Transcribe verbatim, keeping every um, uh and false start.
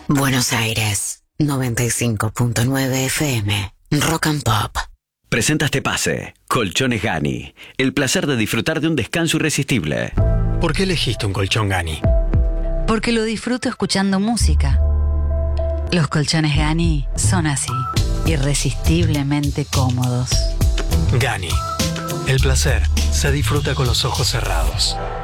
Buenos Aires, noventa y cinco punto nueve F M, Rock and Pop. Presenta este pase, Colchones Gani. El placer de disfrutar de un descanso irresistible. ¿Por qué elegiste un colchón Gani? Porque lo disfruto escuchando música. Los colchones Gani son así, irresistiblemente cómodos. Gani. El placer se disfruta con los ojos cerrados.